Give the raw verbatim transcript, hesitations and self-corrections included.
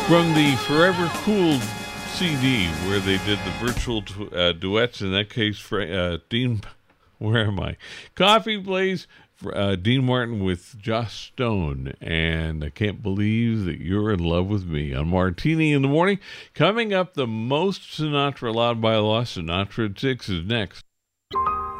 From the Forever Cool C D, where they did the virtual du- uh, duets, in that case, for uh, Dean, where am I? Coffee Blaze, uh, Dean Martin with Joss Stone, and I Can't Believe That You're in Love with Me on Martini in the Morning. Coming up, the most Sinatra allowed by law, Sinatra at six is next.